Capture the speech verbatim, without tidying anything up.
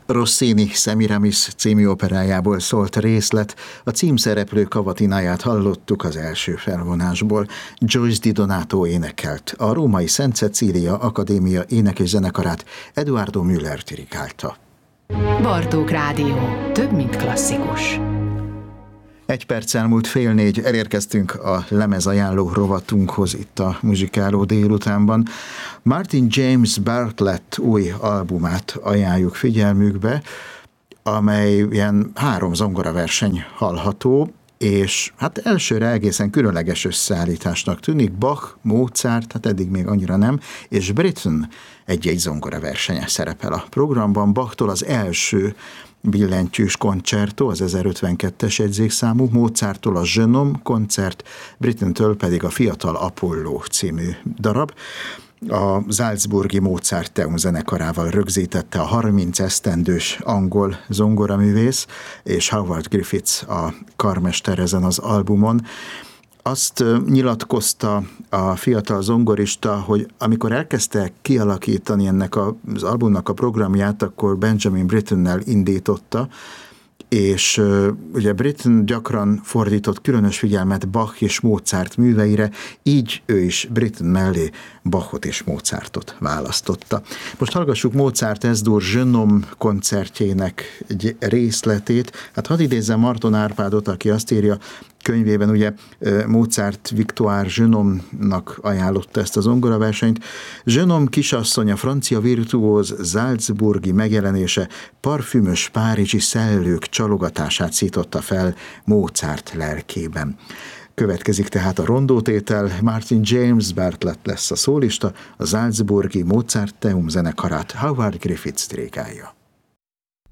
Rossini Semiramis című operájából szólt részlet, a címszereplő kavatináját hallottuk az első felvonásból. Joyce Di Donato énekelt, a római Szent Cecília Akadémia énekes zenekarát Eduardo Müller dirigálta. Bartók Rádió. Több, mint klasszikus. Egy perc elmúlt fél négy, elérkeztünk a lemezajánló rovatunkhoz itt a Muzsikáló délutánban. Martin James Bartlett új albumát ajánljuk figyelmükbe, amely ilyen három zongoraverseny hallható, és hát elsőre egészen különleges összeállításnak tűnik. Bach, Mozart, hát eddig még annyira nem, és Britten egy-egy zongoraversenye szerepel a programban. Bachtól az első billentyűs koncertó, az ezerötvenkettes jegyzékszámú, Mozarttól a Genome koncert, Brittentől pedig a Fiatal Apollo című darab. A Salzburgi Mozarteum zenekarával rögzítette a harminc esztendős angol zongoraművész, és Howard Griffiths a karmester ezen az albumon. Azt nyilatkozta a fiatal zongorista, hogy amikor elkezdte kialakítani ennek az albumnak a programját, akkor Benjamin Brittennel indította, és ugye Britten gyakran fordított különös figyelmet Bach és Mozart műveire, így ő is Britten mellé Bachot és Mozartot választotta. Most hallgassuk Mozart Es-dur Genome koncertjének egy részletét. Hát hadd idézzem Marton Árpádot, aki azt írja könyvében, ugye Mozart Victoire Genome-nak ajánlotta ezt a zongoraversenyt. Genome kisasszony, a francia virtuóz salzburgi megjelenése parfümös párizsi szellők csalogatását szította fel Mozart lelkében. Következik tehát a rondótétel, Martin James Bartlett lesz a szólista, a Salzburgi Mozarteum zenekarát Howard Griffiths dirigálja.